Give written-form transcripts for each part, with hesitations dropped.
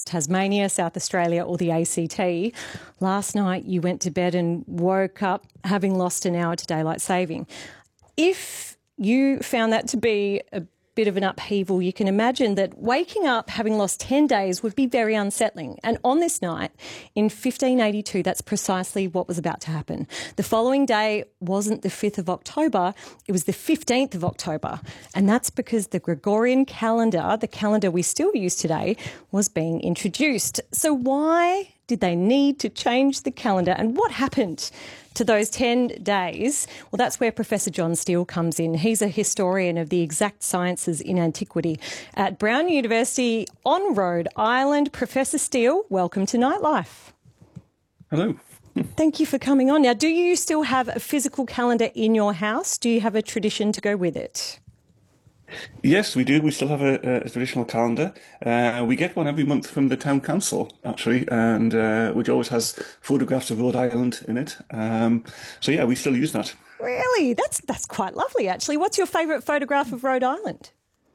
Tasmania, South Australia or the ACT. Last night you went to bed and woke up having lost an hour to daylight saving. If you found that to be a bit of an upheaval, you can imagine that waking up having lost 10 days would be very unsettling. And on this night in 1582, that's precisely what was about to happen. The following day wasn't the 5th of October, it was the 15th of October. And that's because the Gregorian calendar, the calendar we still use today, was being introduced. So why did they need to change the calendar, and what happened to those 10 days? Well, that's where Professor John Steele comes in. He's a historian of the exact sciences in antiquity at Brown University on Rhode Island. Professor Steele, welcome to Nightlife. Hello. Thank you for coming on. Now, do you still have a physical calendar in your house? Do you have a tradition to go with it? Yes, we do. We still have a traditional calendar. We get one every month from the town council, actually, and which always has photographs of Rhode Island in it. So yeah, we still use that. Really? That's quite lovely, actually. What's your favourite photograph of Rhode Island?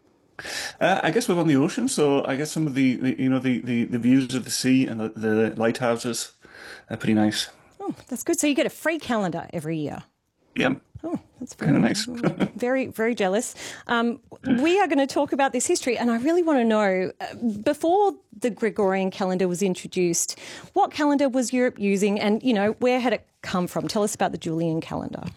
I guess we're on the ocean, so I guess some of the views of the sea and the lighthouses are pretty nice. Oh, that's good. So you get a free calendar every year. Yeah. Oh, that's kind of nice. Very, very jealous. We are going to talk about this history, and I really want to know, before the Gregorian calendar was introduced, what calendar was Europe using, and, where had it come from? Tell us about the Julian calendar.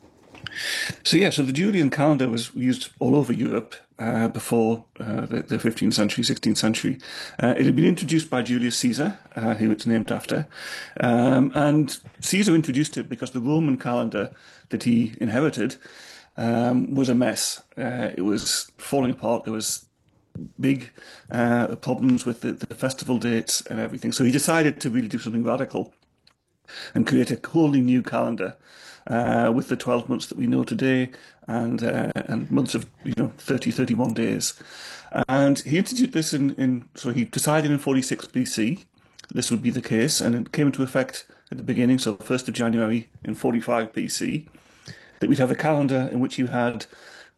So the Julian calendar was used all over Europe before the 15th century, 16th century. It had been introduced by Julius Caesar, who it's named after. And Caesar introduced it because the Roman calendar that he inherited was a mess. It was falling apart. There was big problems with the festival dates and everything. So he decided to really do something radical and create a wholly new calendar with the 12 months that we know today and months of 30, 31 days. And he introduced this so he decided in 46 BC this would be the case, and it came into effect at the beginning, so 1st of January in 45 BC, that we'd have a calendar in which you had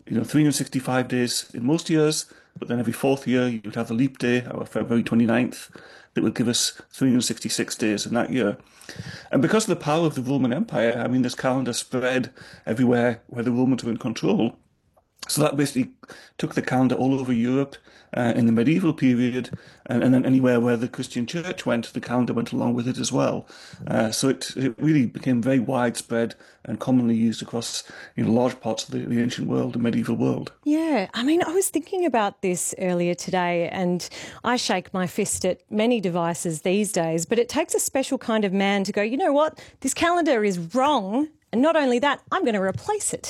365 days in most years, but then every fourth year you'd have the leap day, or February 29th, that would give us 366 days in that year. And because of the power of the Roman Empire, this calendar spread everywhere where the Romans were in control. So that basically took the calendar all over Europe in the medieval period, and then anywhere where the Christian church went, the calendar went along with it as well. So it really became very widespread and commonly used across large parts of the ancient world, the medieval world. Yeah, I was thinking about this earlier today, and I shake my fist at many devices these days, but it takes a special kind of man to go, you know what, this calendar is wrong. And not only that, I'm going to replace it.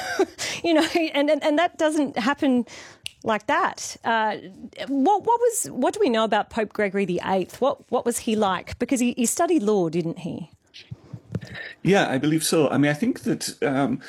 And that doesn't happen like that. What do we know about Pope Gregory VIII? What was he like? Because he studied law, didn't he? Yeah, I believe so. I think that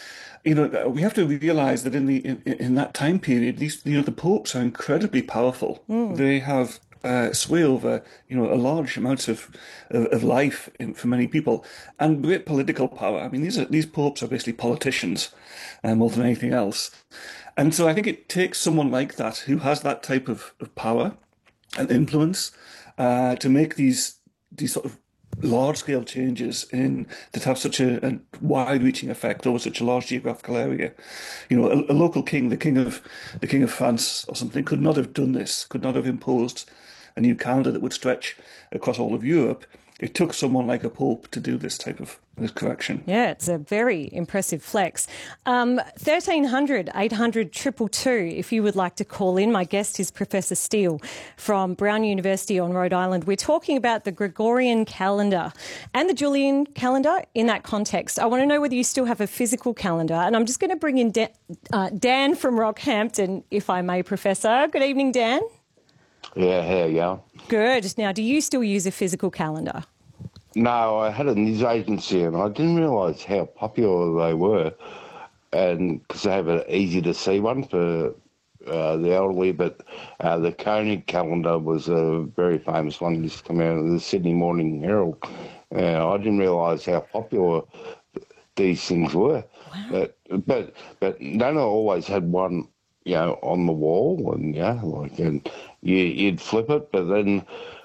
we have to realise that in that time period, the popes are incredibly powerful. They have sway over a large amounts of life for many people, and great political power. These popes are basically politicians more than anything else. And so I think it takes someone like that who has that type of power and influence to make these sort of large-scale changes that have such a wide-reaching effect over such a large geographical area. A local king, the king of France or something, could not have done this, could not have imposed a new calendar that would stretch across all of Europe. It took someone like a pope to do this type of correction. Yeah, it's a very impressive flex. 1300 800 222, if you would like to call in. My guest is Professor Steele from Brown University on Rhode Island. We're talking about the Gregorian calendar and the Julian calendar in that context. I want to know whether you still have a physical calendar. And I'm just going to bring in Dan from Rockhampton, if I may, Professor. Good evening, Dan. Yeah, how you going? Good. Now, do you still use a physical calendar? No, I had a news agency and I didn't realise how popular they were, and because they have an easy-to-see one for the elderly, but the Koenig calendar was a very famous one. It used to come out of the Sydney Morning Herald. I didn't realise how popular these things were. Wow. But Nana always had one, on the wall, and and you'd flip it, but then